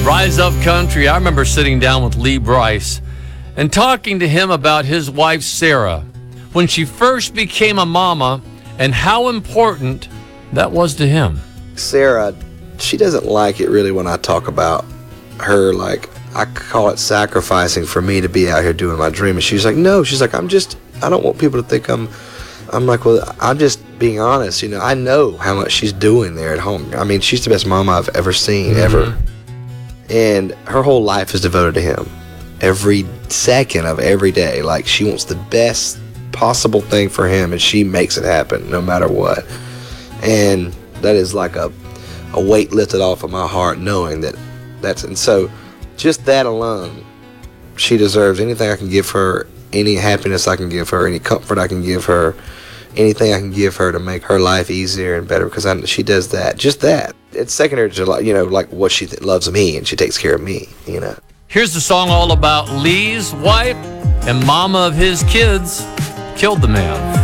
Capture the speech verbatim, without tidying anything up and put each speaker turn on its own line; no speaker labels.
Rise Up Country. I remember sitting down with Lee Brice and talking to him about his wife, Sarah, when she first became a mama and how important that was to him.
Sarah, she doesn't like it really when I talk about her, like, I call it sacrificing for me to be out here doing my dream. And she's like, no, she's like, I'm just, I don't want people to think I'm, I'm like, well, I'm just being honest. You know, I know how much she's doing there at home. I mean, she's the best mama I've ever seen, mm-hmm. ever. And her whole life is devoted to him. Every second of every day. Like, she wants the best possible thing for him, and she makes it happen no matter what. And that is like a, a weight lifted off of my heart, knowing that that's, and so just that alone, she deserves anything I can give her, any happiness I can give her, any comfort I can give her, anything I can give her to make her life easier and better, because I, she does that, just that. It's secondary to, like, you know, like what she th- loves me, and she takes care of me, you know.
Here's the song all about Lee's wife and mama of his kids killed the man.